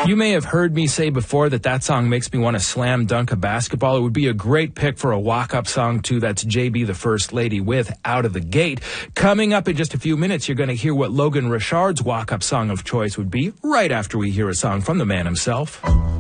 You may have heard me say before that song makes me want to slam dunk a basketball. It would be a great pick for a walk-up song, too. That's JB, the First Lady, with Out of the Gate. Coming up in just a few minutes, you're going to hear what Logan Richard's walk-up song of choice would be right after we hear a song from the man himself.